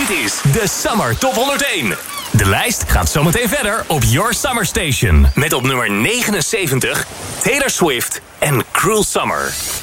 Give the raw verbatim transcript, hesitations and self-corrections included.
Dit is de Summer Top honderdéén. De lijst gaat zometeen verder op Your Summer Station. Met op nummer negenenzeventig Taylor Swift en Cruel Summer.